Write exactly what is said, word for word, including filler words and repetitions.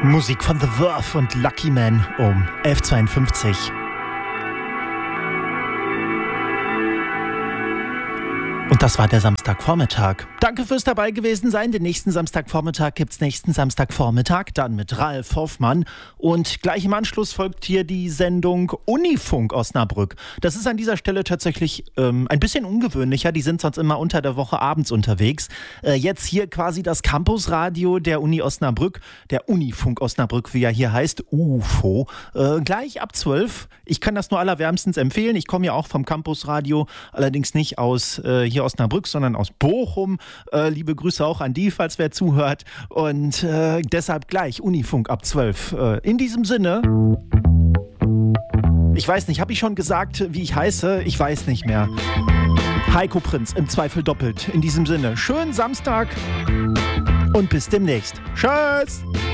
Musik von The Verve und Lucky Man um elf Uhr zweiundfünfzig. Und das war der Samstagvormittag. Danke fürs dabei gewesen sein. Den nächsten Samstagvormittag gibt's nächsten Samstagvormittag, dann mit Ralf Hoffmann. Und gleich im Anschluss folgt hier die Sendung Unifunk Osnabrück. Das ist an dieser Stelle tatsächlich ähm, ein bisschen ungewöhnlicher. Die sind sonst immer unter der Woche abends unterwegs. Äh, jetzt hier quasi das Campusradio der Uni Osnabrück, der Unifunk Osnabrück, wie er hier heißt, U F O. Äh, gleich ab zwölf. Ich kann das nur allerwärmstens empfehlen. Ich komme ja auch vom Campusradio, allerdings nicht aus äh, hier Osnabrück, sondern aus Bochum. Äh, liebe Grüße auch an die, falls wer zuhört. Und äh, deshalb gleich Unifunk ab zwölf. Äh, in diesem Sinne, ich weiß nicht, habe ich schon gesagt, wie ich heiße? Ich weiß nicht mehr. Heiko Prinz, im Zweifel doppelt. In diesem Sinne, schönen Samstag und bis demnächst. Tschüss!